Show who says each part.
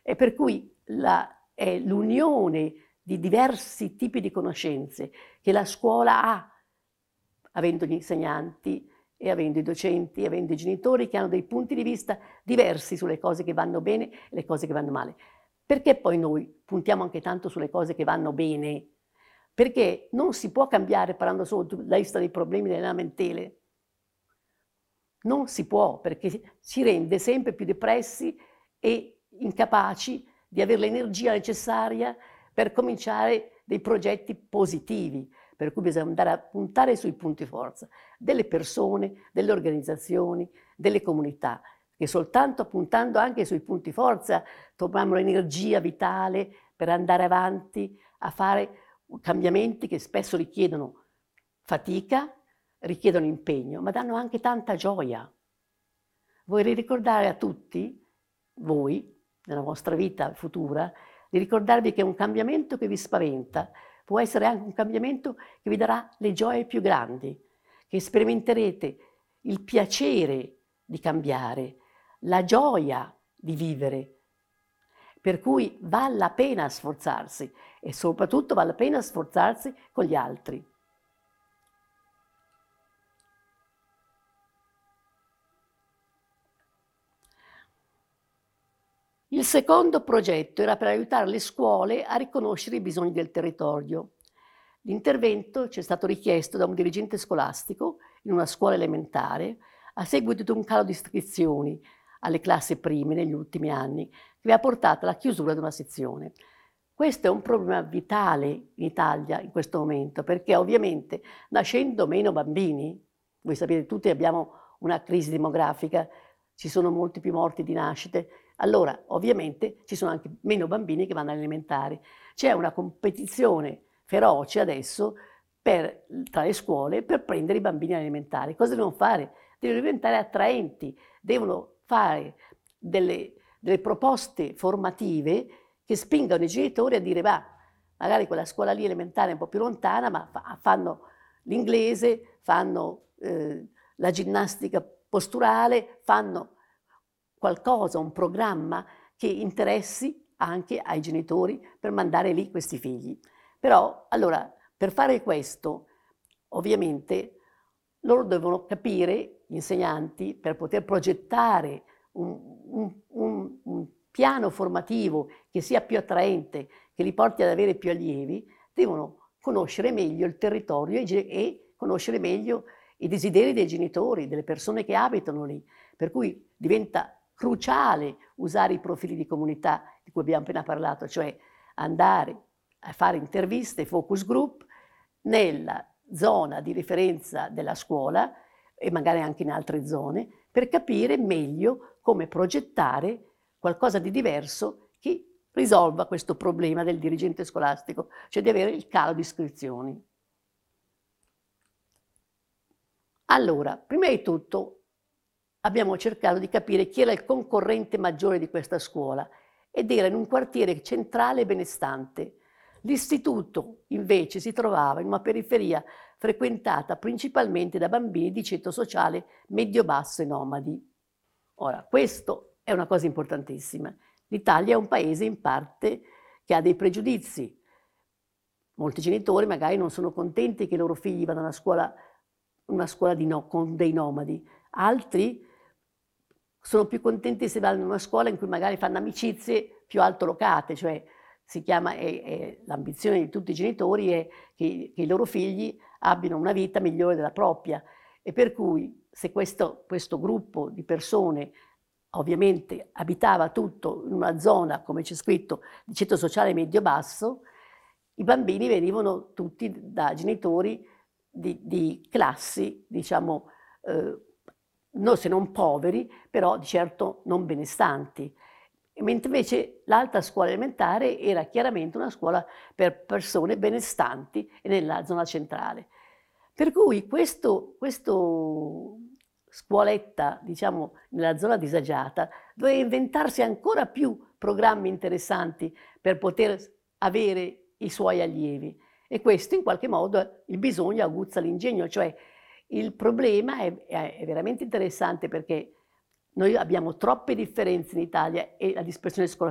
Speaker 1: E per cui è l'unione di diversi tipi di conoscenze che la scuola ha, avendo gli insegnanti e avendo i docenti, avendo i genitori che hanno dei punti di vista diversi sulle cose che vanno bene e le cose che vanno male. Perché poi noi puntiamo anche tanto sulle cose che vanno bene? Perché non si può cambiare parlando solo della lista dei problemi delle lamentele. Non si può, perché ci rende sempre più depressi e incapaci di avere l'energia necessaria per cominciare dei progetti positivi. Per cui bisogna andare a puntare sui punti forza delle persone, delle organizzazioni, delle comunità, che soltanto puntando anche sui punti forza troviamo l'energia vitale per andare avanti a fare cambiamenti che spesso richiedono fatica, richiedono impegno, ma danno anche tanta gioia. Vorrei ricordare a tutti, voi, nella vostra vita futura, di ricordarvi che un cambiamento che vi spaventa può essere anche un cambiamento che vi darà le gioie più grandi, che sperimenterete il piacere di cambiare, la gioia di vivere. Per cui vale la pena sforzarsi e soprattutto vale la pena sforzarsi con gli altri. Il secondo progetto era per aiutare le scuole a riconoscere i bisogni del territorio. L'intervento ci è stato richiesto da un dirigente scolastico in una scuola elementare a seguito di un calo di iscrizioni alle classi prime negli ultimi anni, che ha portato alla chiusura di una sezione. Questo è un problema vitale in Italia in questo momento, perché ovviamente nascendo meno bambini, voi sapete tutti abbiamo una crisi demografica, ci sono molti più morti di nascite, allora ovviamente ci sono anche meno bambini che vanno alle elementari. C'è una competizione feroce adesso tra le scuole per prendere i bambini elementari. Cosa devono fare? Devono diventare attraenti, devono fare delle proposte formative che spingano i genitori a dire magari quella scuola lì elementare è un po' più lontana, ma fanno l'inglese, fanno la ginnastica posturale, fanno qualcosa, un programma che interessi anche ai genitori per mandare lì questi figli. Però, allora, per fare questo, ovviamente, loro devono capire, gli insegnanti, per poter progettare un piano formativo che sia più attraente, che li porti ad avere più allievi, devono conoscere meglio il territorio e conoscere meglio i desideri dei genitori, delle persone che abitano lì. Per cui diventa cruciale usare i profili di comunità di cui abbiamo appena parlato, cioè andare a fare interviste, focus group, nella zona di riferenza della scuola e magari anche in altre zone, per capire meglio come progettare qualcosa di diverso che risolva questo problema del dirigente scolastico, cioè di avere il calo di iscrizioni. Allora, prima di tutto abbiamo cercato di capire chi era il concorrente maggiore di questa scuola ed era in un quartiere centrale e benestante. L'istituto invece si trovava in una periferia frequentata principalmente da bambini di ceto sociale medio-basso e nomadi. Ora, questo è una cosa importantissima. L'Italia è un paese in parte che ha dei pregiudizi. Molti genitori magari non sono contenti che i loro figli vadano a scuola, una scuola con dei nomadi. Altri sono più contenti se vanno in una scuola in cui magari fanno amicizie più altolocate, cioè l'ambizione di tutti i genitori è che i loro figli abbiano una vita migliore della propria e per cui se questo gruppo di persone ovviamente abitava tutto in una zona, come c'è scritto, di ceto sociale medio-basso, i bambini venivano tutti da genitori di classi, diciamo, no, se non poveri, però di certo non benestanti. Mentre invece l'altra scuola elementare era chiaramente una scuola per persone benestanti e nella zona centrale. Per cui questo scuoletta, diciamo, nella zona disagiata, doveva inventarsi ancora più programmi interessanti per poter avere i suoi allievi. E questo in qualche modo il bisogno aguzza l'ingegno, cioè il problema è veramente interessante perché noi abbiamo troppe differenze in Italia e la dispersione scolastica